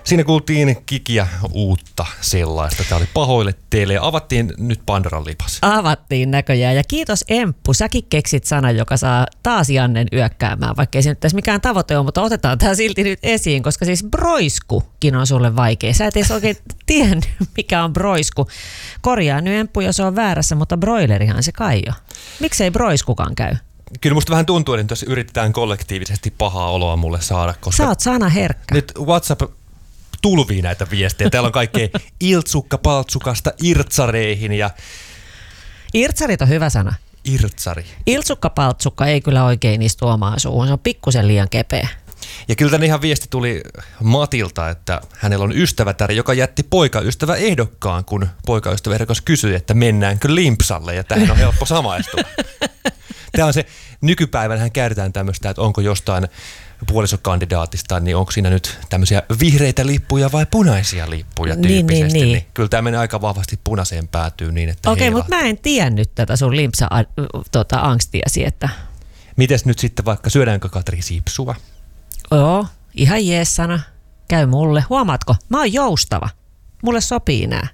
Siinä kuultiin Kikiä uutta sellaista. Tämä oli Pahoille teille ja avattiin nyt Pandoran lipas. Avattiin näköjään ja kiitos Emppu. Säkin keksit sanan, joka saa taas Jannen yökkäämään, vaikka ei se nyt tässä mikään tavoite ole, mutta otetaan tämä silti nyt esiin, koska siis broiskukin on sulle vaikea. Sä et edes oikein tiennyt, mikä on broisku. Korjaa nyt Emppu, jos on väärässä, mutta broilerihan se kai jo. Miksei broiskukaan käy? Kyllä musta vähän tuntuu, että jos yritetään kollektiivisesti pahaa oloa mulle saada, koska... Sä oot sanaherkkä. Nyt WhatsApp tulvii näitä viestejä. Täällä on kaikkea iltsukka-paltsukasta irtsareihin ja... Irtsarit on hyvä sana. Irtsari. Iltsukka-paltsukka ei kyllä oikein istu omaan suuhun. Se on pikkusen liian kepeä. Ja kyllä tänne ihan viesti tuli Matilta, että hänellä on ystävätär, joka jätti poikaystävä ehdokkaan, kun poikaystävä ehdokas kysyi, että mennäänkö limpsalle, ja tähän on helppo samaistua. Tämä on se, nykypäivänähän käytetään tämmöistä, että onko jostain puolisokandidaatista, niin onko siinä nyt tämmöisiä vihreitä lippuja vai punaisia lippuja tyyppisesti. Niin. Kyllä tämä menee aika vahvasti punaiseen päätyyn niin, että okei, mutta mä en tiennyt tätä sun limpsa-angstiasi, että... Mites nyt sitten vaikka, syödäänkö Katri sipsua? Joo, ihan jees sana. Käy mulle. Huomaatko? Mä oon joustava. Mulle sopii nää.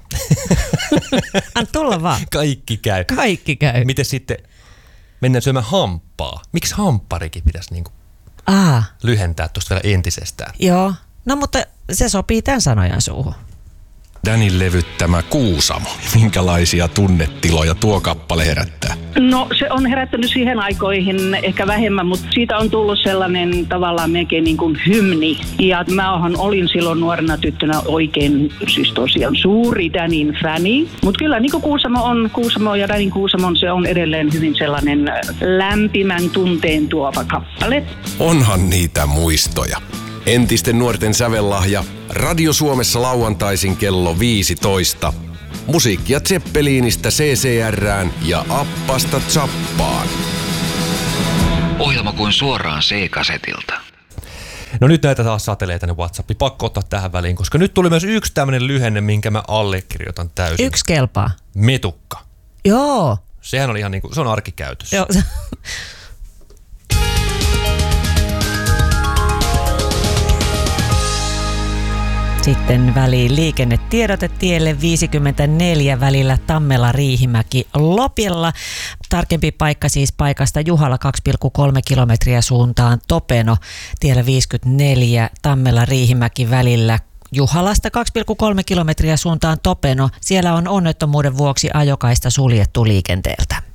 Anna tulla vaan. Kaikki käy. Kaikki käy. Miten sitten mennään syömään hamppaa? Miksi hampparikin pitäisi niinku lyhentää tuosta vielä entisestään? Joo, no mutta se sopii tämän sanojan suuhun. Danin levyttämä Kuusamo. Minkälaisia tunnetiloja tuo kappale herättää? No se on herättänyt siihen aikoihin ehkä vähemmän, mutta siitä on tullut sellainen tavallaan melkein niin kuin hymni. Ja mä olin silloin nuorena tyttönä oikein, siis tosiaan suuri Danin fäni. Mutta kyllä niin kuin Kuusamo ja Danin Kuusamon se on edelleen hyvin sellainen lämpimän tunteen tuova kappale. Onhan niitä muistoja. Entisten nuorten sävellahja Radio Suomessa lauantaisin kello 15. Musiikkia Zeppelinistä CCR:ään ja Appasta Zappaan. Ohjelma kuin suoraan C-kasetilta. No nyt näitä taas satelee tänne WhatsAppiin. Pakko ottaa tähän väliin, koska nyt tuli myös yksi tämmöinen lyhenne, minkä mä allekirjoitan täysin. Yksi kelpaa. Metukka. Joo. Sehän on ihan niinku, se on arkikäytössä. Joo. Sitten väliin liikennetiedote tielle 54 välillä Tammela-Riihimäki Lopilla. Tarkempi paikka siis paikasta Juhalla 2,3 kilometriä suuntaan Topeno. Tiellä 54 Tammela-Riihimäki välillä Juhalasta 2,3 kilometriä suuntaan Topeno. Siellä on onnettomuuden vuoksi ajokaista suljettu liikenteeltä.